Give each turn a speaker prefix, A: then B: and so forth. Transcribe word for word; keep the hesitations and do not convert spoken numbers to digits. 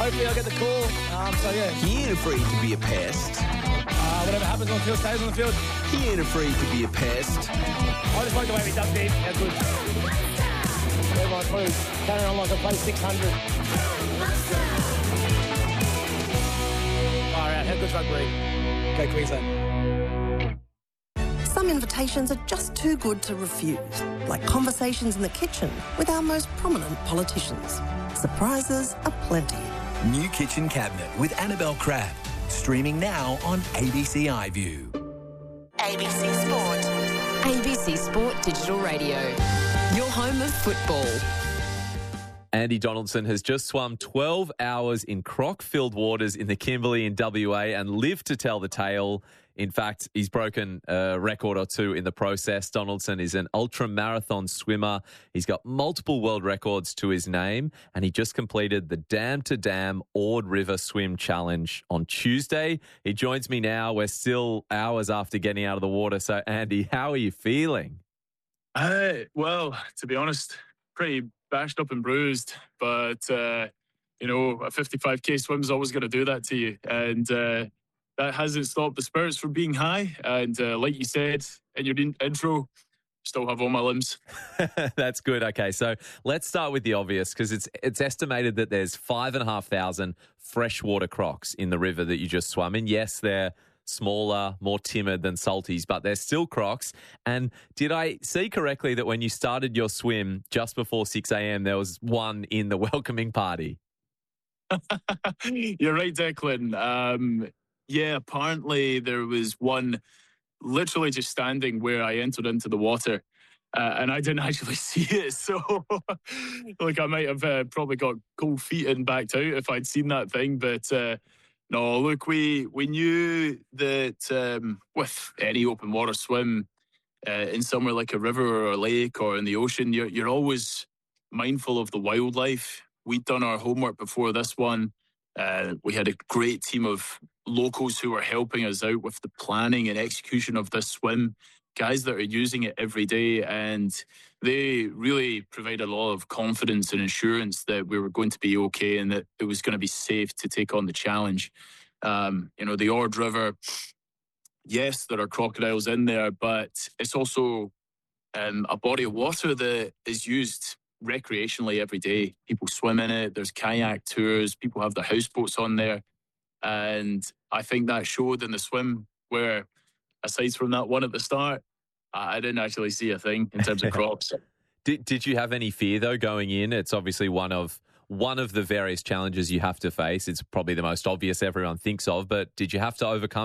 A: hopefully I'll get the call. Um, so, yeah.
B: He ain't afraid to be a pest.
A: Uh, whatever happens on the field stays on the field.
B: He ain't afraid to be a pest.
A: I just like the way we dug deep. How good. Everyone, please. Carry on like I play six hundred. Far out. How good's rugby? Go Queensland.
C: Some invitations are just too good to refuse, like conversations in the kitchen with our most prominent politicians. Surprises are plenty.
D: New Kitchen Cabinet with Annabelle Crabb. Streaming now on A B C iView.
E: A B C Sport. A B C Sport Digital Radio. Your home of football.
F: Andy Donaldson has just swum twelve hours in croc-filled waters in the Kimberley in W A and lived to tell the tale. In fact, he's broken a record or two in the process. Donaldson is an ultra-marathon swimmer. He's got multiple world records to his name, and he just completed the Dam to Dam Ord River Swim Challenge on Tuesday. He joins me now. We're still hours after getting out of the water. So, Andy, how are you feeling?
G: Uh, well, to be honest, pretty bashed up and bruised, but, uh, you know, a fifty-five K swim is always going to do that to you. And uh, that hasn't stopped the spirits from being high. And uh, like you said in your in- intro, still have all my limbs.
F: That's good. Okay, so let's start with the obvious, because it's it's estimated that there's five and a half thousand freshwater crocs in the river that you just swam in. Yes, they're smaller, more timid than salties, but they're still crocs. And did I see correctly that when you started your swim just before six a.m., there was one in the welcoming party?
G: You're right, Declan. Um, yeah, apparently there was one literally just standing where I entered into the water. Uh, and I didn't actually see it. So, like, I might have uh, probably got cold feet and backed out if I'd seen that thing. But uh, no, look, we we knew that um, with any open water swim uh, in somewhere like a river or a lake or in the ocean, you're, you're always mindful of the wildlife. We'd done our homework before this one. Uh, we had a great team of locals who were helping us out with the planning and execution of this swim, guys that are using it every day, and they really provided a lot of confidence and assurance that we were going to be okay and that it was going to be safe to take on the challenge. Um, you know, the Ord River, yes, there are crocodiles in there, but it's also um, a body of water that is used recreationally every day. People swim in it, there's kayak tours, people have their houseboats on there. And I think that showed in the swim where, aside from that one at the start, I didn't actually see a thing in terms of crocs.
F: Did Did you have any fear, though, going in? It's obviously one of one of the various challenges you have to face. It's probably the most obvious everyone thinks of, but did you have to overcome